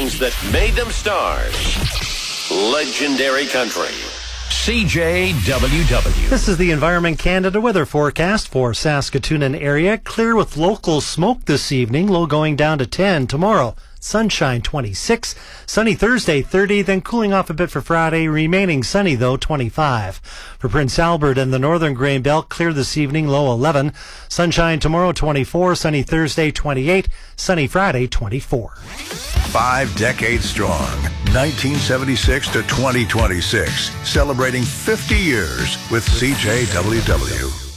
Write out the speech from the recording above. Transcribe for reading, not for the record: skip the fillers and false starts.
things that made them stars. Legendary Country. CJWW. This is the Environment Canada weather forecast for Saskatoon and area. Clear with local smoke this evening. Low going down to 10 tomorrow. Sunshine 26. Sunny Thursday 30. Then cooling off a bit for Friday. Remaining sunny though 25. For Prince Albert and the Northern Grain Belt, clear this evening. Low 11. Sunshine tomorrow 24. Sunny Thursday 28. Sunny Friday 24. 5 decades strong. 1976 to 2026. Celebrating 50 years with CJWW.